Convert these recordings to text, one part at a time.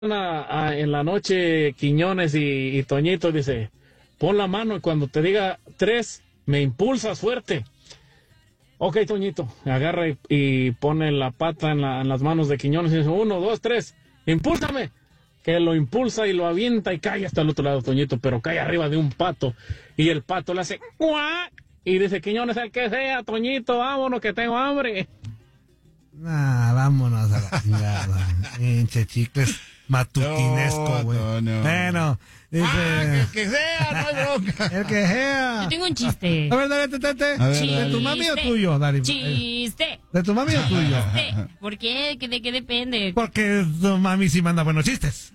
en la noche Quiñones y Toñito dice, pon la mano y cuando te diga 3, me impulsas fuerte. Ok, Toñito, agarra y pone la pata en las manos de Quiñones y dice, 1, 2, 3, impúlsame. Que lo impulsa y lo avienta y cae hasta el otro lado, Toñito, pero cae arriba de un pato. Y el pato le hace ¡cuac! Y dice, Quiñones, el que sea, Toñito, vámonos que tengo hambre. Vámonos a la chingada. Pinche chicles matutinesco, güey. No. Bueno, dice... el que sea, no hay bronca. El que sea. Yo tengo un chiste. A ver, dale, tete. ¿De tu mami o tuyo, Dari? Chiste. ¿De tu mami o tuyo? Chiste. ¿Por qué? ¿De qué depende? Porque tu mami sí manda buenos chistes.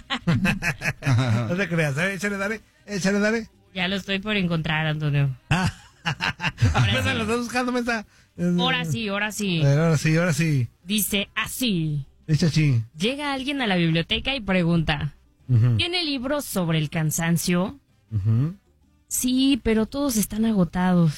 No te creas, échale, Dari. Ya lo estoy por encontrar, Antonio. Apenas lo estás buscando, mensa. Ahora sí. Ahora sí. Dice así. Chachi. Llega alguien a la biblioteca y pregunta, ¿tiene libros sobre el cansancio? Sí, pero todos están agotados.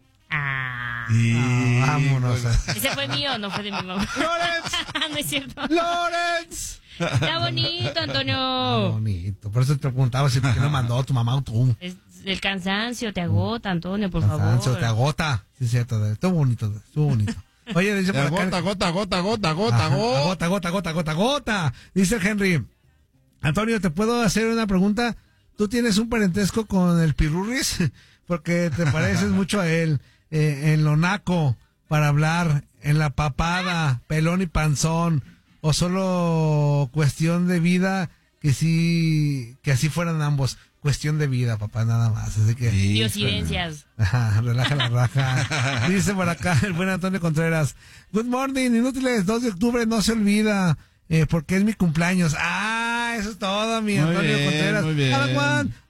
Vámonos. Ese fue mío, no fue de mi mamá. ¡Lorenz! No es cierto. ¡Lorenz! Está bonito, Antonio. Bonito. Por eso te preguntaba si por qué no mandó tu mamá o tú. El cansancio te agota, Antonio, por favor. Cansancio te agota. Sí, es cierto. Estuvo bonito. Oye, dice por acá... Gota. Dice el Henry. Antonio, ¿te puedo hacer una pregunta? ¿Tú tienes un parentesco con el Pirurris? Porque te pareces mucho a él. En lo naco, para hablar, en la papada, pelón y panzón, o solo cuestión de vida, que así fueran ambos. Cuestión de vida, papá, nada más. Así que... Diosidencias. Relaja la raja. Dice por acá el buen Antonio Contreras. Good morning, inútiles, 2 de octubre, no se olvida, porque es mi cumpleaños. Eso es todo, mi Antonio Contreras. Muy bien.